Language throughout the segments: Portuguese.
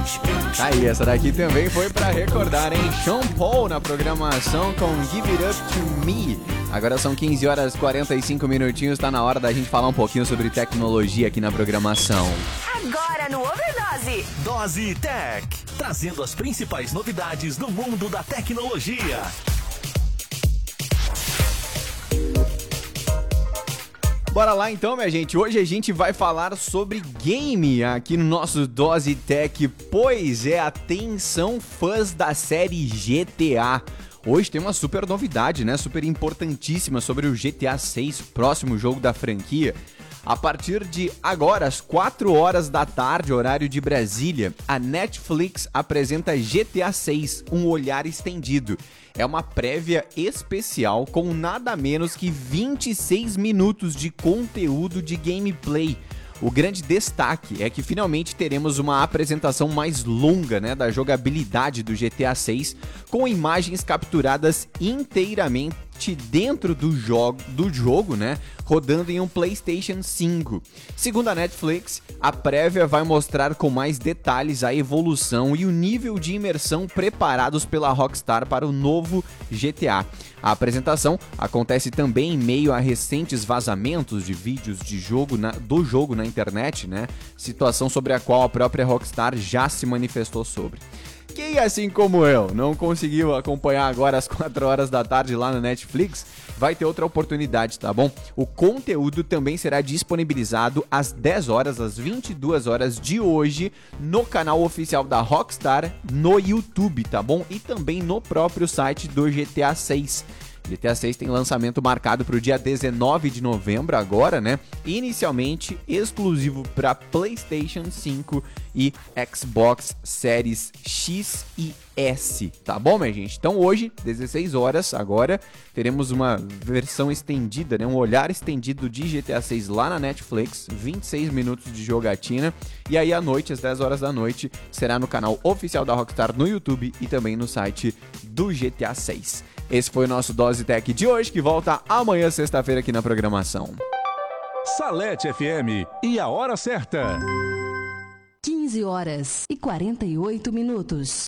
Tá aí, essa daqui também foi pra recordar, hein? Sean Paul na programação com Give It Up To Me. Agora são 15 horas e 45 minutinhos, tá na hora da gente falar um pouquinho sobre tecnologia aqui na programação. Agora no Overdose. Dose Tech, trazendo as principais novidades do mundo da tecnologia. Bora lá então, minha gente. Hoje a gente vai falar sobre game aqui no nosso Dose Tech. Pois é, atenção fãs da série GTA. Hoje tem uma super novidade, né? Super importantíssima sobre o GTA 6, próximo jogo da franquia. A partir de agora, às 4 horas da tarde, horário de Brasília, a Netflix apresenta GTA 6, um olhar estendido. É uma prévia especial com nada menos que 26 minutos de conteúdo de gameplay. O grande destaque é que finalmente teremos uma apresentação mais longa, né, da jogabilidade do GTA 6, com imagens capturadas inteiramente dentro do jogo, né, rodando em um PlayStation 5. Segundo a Netflix, a prévia vai mostrar com mais detalhes a evolução e o nível de imersão preparados pela Rockstar para o novo GTA. A apresentação acontece também em meio a recentes vazamentos de vídeos do jogo na internet, né? Situação sobre a qual a própria Rockstar já se manifestou sobre. Quem, assim como eu, não conseguiu acompanhar agora às 4 horas da tarde lá na Netflix, vai ter outra oportunidade, tá bom? O conteúdo também será disponibilizado às 10 horas, às 22 horas de hoje, no canal oficial da Rockstar no YouTube, tá bom? E também no próprio site do GTA 6. GTA 6 tem lançamento marcado para o dia 19 de novembro agora, né? Inicialmente exclusivo para PlayStation 5 e Xbox Series X e S, tá bom, minha gente? Então hoje, 16 horas agora, teremos uma versão estendida, né? Um olhar estendido de GTA 6 lá na Netflix, 26 minutos de jogatina, e aí à noite, às 10 horas da noite, será no canal oficial da Rockstar no YouTube e também no site do GTA 6. Esse foi o nosso Dose Tech de hoje, que volta amanhã, sexta-feira, aqui na programação. Salete FM e a hora certa. 15 horas e 48 minutos.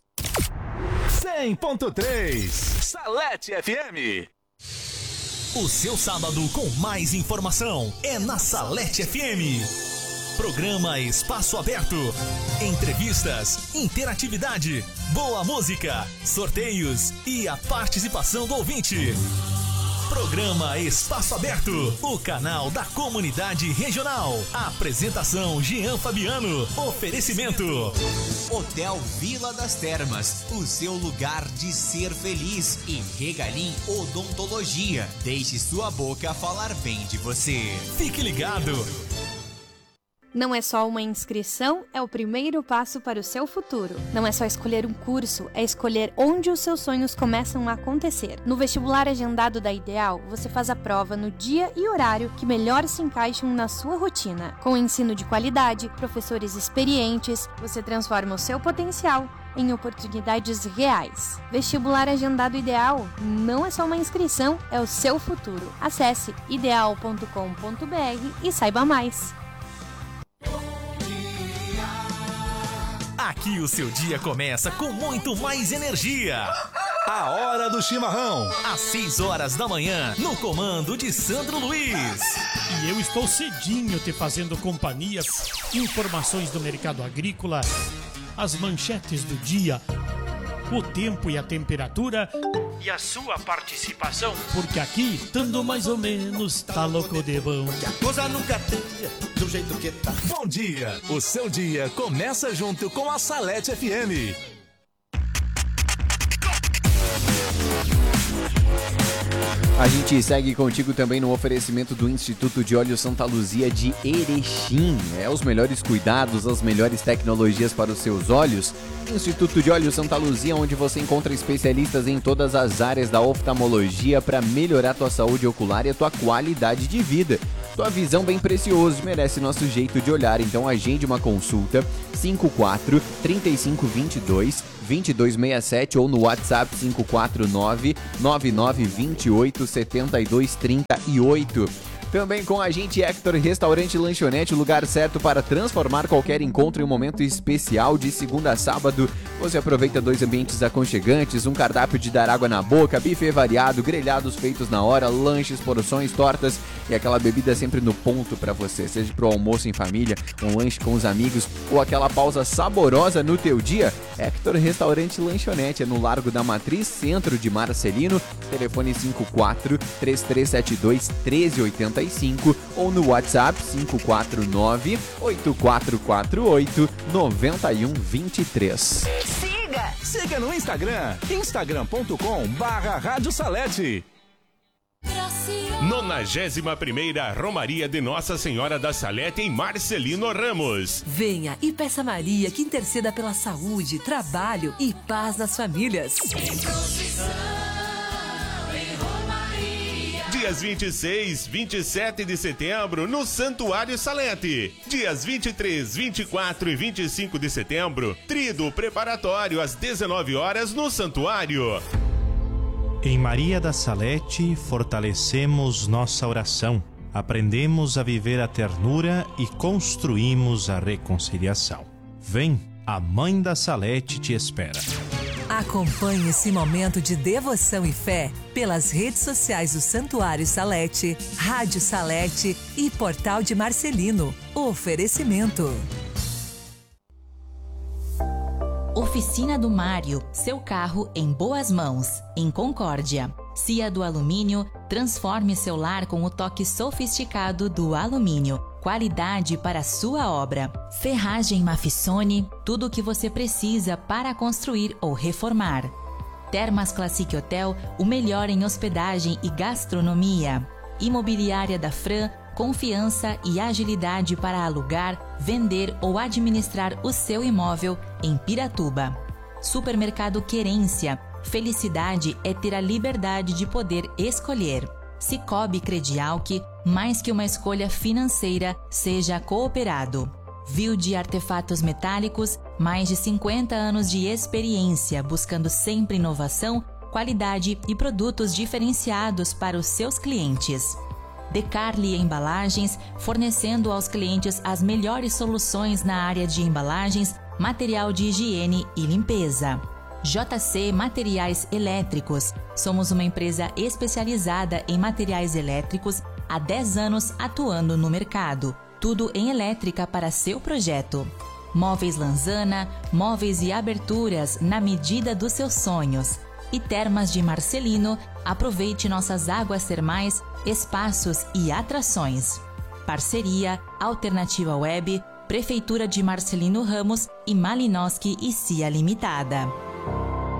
100.3 Salete FM. O seu sábado com mais informação é na Salete FM. Programa Espaço Aberto. Entrevistas, interatividade, boa música, sorteios e a participação do ouvinte. Programa Espaço Aberto, o canal da comunidade regional. Apresentação Jean Fabiano. Oferecimento Hotel Vila das Termas, o seu lugar de ser feliz. E Regalim Odontologia, deixe sua boca falar bem de você. Fique ligado. Não é só uma inscrição, é o primeiro passo para o seu futuro. Não é só escolher um curso, é escolher onde os seus sonhos começam a acontecer. No vestibular agendado da Ideal, você faz a prova no dia e horário que melhor se encaixam na sua rotina. Com ensino de qualidade, professores experientes, você transforma o seu potencial em oportunidades reais. Vestibular agendado Ideal não é só uma inscrição, é o seu futuro. Acesse ideal.com.br e saiba mais. Aqui o seu dia começa com muito mais energia. A Hora do Chimarrão, às 6 horas da manhã, no comando de Sandro Luiz. E eu estou cedinho te fazendo companhia, informações do mercado agrícola, as manchetes do dia, o tempo e a temperatura e a sua participação, porque aqui, estando mais ou menos, tá louco de bom. Que a coisa nunca tem do jeito que tá. Bom dia, o seu dia começa junto com a Salete FM. A gente segue contigo também no oferecimento do Instituto de Olhos Santa Luzia de Erechim. Os melhores cuidados, as melhores tecnologias para os seus olhos. Instituto de Olhos Santa Luzia, onde você encontra especialistas em todas as áreas da oftalmologia para melhorar tua saúde ocular e a tua qualidade de vida. Tua visão bem preciosa, merece nosso jeito de olhar, então agende uma consulta 54 3522 2267 ou no WhatsApp 549 9928 7238. Também com a gente, Hector Restaurante e Lanchonete, o lugar certo para transformar qualquer encontro em um momento especial. De segunda a sábado, você aproveita 2 ambientes aconchegantes, um cardápio de dar água na boca, buffet variado, grelhados feitos na hora, lanches, porções, tortas e aquela bebida sempre no ponto para você, seja pro almoço em família, um lanche com os amigos ou aquela pausa saborosa no teu dia. Hector Restaurante e Lanchonete é no Largo da Matriz, centro de Marcelino, telefone 54-3372-1385 ou no WhatsApp 549-8448-9123. Siga no Instagram, instagram.com/Rádio Salete. 91ª Romaria de Nossa Senhora da Salete em Marcelino Ramos. Venha e peça a Maria que interceda pela saúde, trabalho e paz nas famílias. Dias 26, 27 de setembro no Santuário Salete. Dias 23, 24 e 25 de setembro, tríduo preparatório às 19 horas no Santuário. Em Maria da Salete, fortalecemos nossa oração, aprendemos a viver a ternura e construímos a reconciliação. Vem, a Mãe da Salete te espera. Acompanhe esse momento de devoção e fé pelas redes sociais do Santuário Salete, Rádio Salete e Portal de Marcelino. Oferecimento. Oficina do Mário, seu carro em boas mãos, em Concórdia. Cia do Alumínio, transforme seu lar com o toque sofisticado do alumínio. Qualidade para a sua obra. Ferragem Mafissone, tudo o que você precisa para construir ou reformar. Termas Classic Hotel, o melhor em hospedagem e gastronomia. Imobiliária da Fran, confiança e agilidade para alugar, vender ou administrar o seu imóvel em Piratuba. Supermercado Querência, felicidade é ter a liberdade de poder escolher. Cicobi Credialc, mais que uma escolha financeira, seja cooperado. Viu de Artefatos Metálicos, mais de 50 anos de experiência, buscando sempre inovação, qualidade e produtos diferenciados para os seus clientes. Decarli Embalagens, fornecendo aos clientes as melhores soluções na área de embalagens, material de higiene e limpeza. JC Materiais Elétricos. Somos uma empresa especializada em materiais elétricos há 10 anos atuando no mercado. Tudo em elétrica para seu projeto. Móveis Lanzana, móveis e aberturas na medida dos seus sonhos. E Termas de Marcelino, aproveite nossas águas termais, espaços e atrações. Parceria, Alternativa Web, Prefeitura de Marcelino Ramos e Malinowski e Cia Limitada.